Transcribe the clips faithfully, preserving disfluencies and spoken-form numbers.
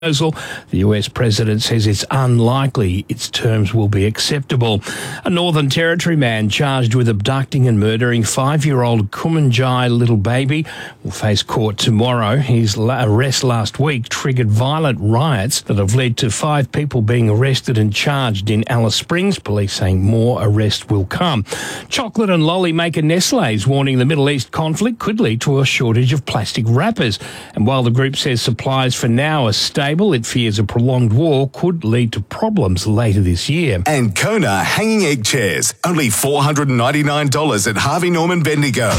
The U S president says it's unlikely its terms will be acceptable. A Northern Territory man charged with abducting and murdering five-year-old Kumanjai little baby will face court tomorrow. His arrest last week triggered violent riots that have led to five people being arrested and charged in Alice Springs. Police saying more arrests will come. Chocolate and lolly maker Nestlé is warning the Middle East conflict could lead to a shortage of plastic wrappers. And while the group says supplies for now are stable, it fears a prolonged war could lead to problems later this year. And Kona hanging egg chairs, only four hundred ninety-nine dollars at Harvey Norman Bendigo.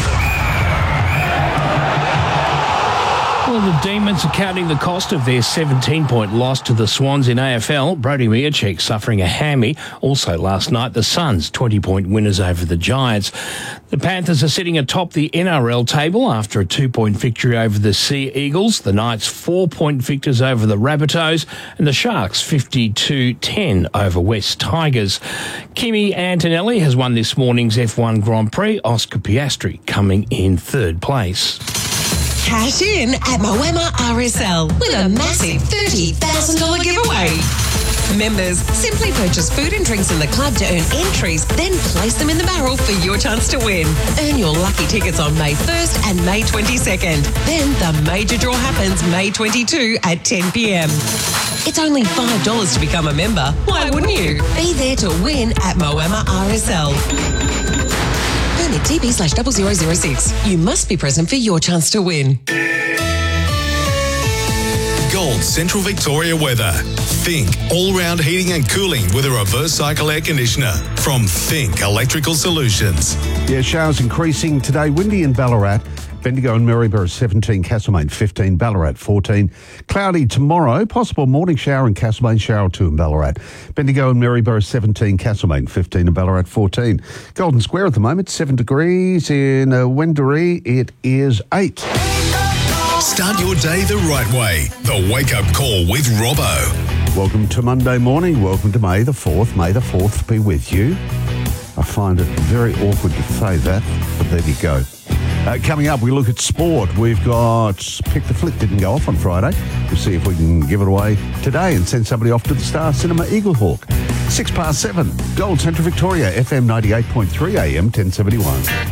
Well, the Demons are counting the cost of their seventeen-point loss to the Swans in A F L. Brody Miacek suffering a hammy. Also last night, the Suns twenty-point winners over the Giants. The Panthers are sitting atop the N R L table after a two-point victory over the Sea Eagles. The Knights four-point victors over the Rabbitohs, and the Sharks fifty-two ten over West Tigers. Kimi Antonelli has won this morning's F one Grand Prix. Oscar Piastri coming in third place. Cash in at Moama R S L with a massive thirty thousand dollars giveaway. Members, simply purchase food and drinks in the club to earn entries, then place them in the barrel for your chance to win. Earn your lucky tickets on May first and May twenty-second. Then the major draw happens May twenty-second at ten p.m. It's only five dollars to become a member. Why wouldn't you? Be there to win at Moama R S L. Permit T B slash double zero zero six. You must be present for your chance to win. Gold Central Victoria weather. Think all-round heating and cooling with a reverse cycle air conditioner from Think Electrical Solutions. Yeah, showers increasing today. Windy in Ballarat. Bendigo and Maryborough seventeen, Castlemaine fifteen, Ballarat fourteen. Cloudy tomorrow, possible morning shower in Castlemaine, shower two in Ballarat. Bendigo and Maryborough seventeen, Castlemaine fifteen and Ballarat fourteen. Golden Square at the moment, seven degrees. In uh, Wendouree, it is eight. Start your day the right way. The Wake Up Call with Robbo. Welcome to Monday morning. Welcome to May the fourth. May the fourth be with you. I find it very awkward to say that, but there you go. Uh, coming up, we look at sport. We've got Pick the Flick, didn't go off on Friday. We'll see if we can give it away today and send somebody off to the Star Cinema Eaglehawk. Six past seven, Gold Central Victoria, F M ninety-eight point three A M ten seventy-one.